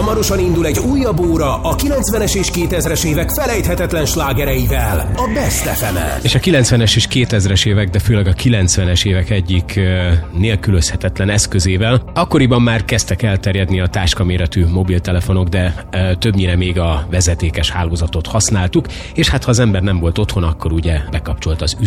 Hamarosan indul egy újabb óra a 90-es és 2000-es évek felejthetetlen slágereivel, a Best FM-en. És a 90-es és 2000-es évek, de főleg a 90-es évek egyik nélkülözhetetlen eszközével. Akkoriban már kezdtek elterjedni a táskaméretű mobiltelefonok, de többnyire még a vezetékes hálózatot használtuk, és hát ha az ember nem volt otthon, akkor ugye bekapcsolt az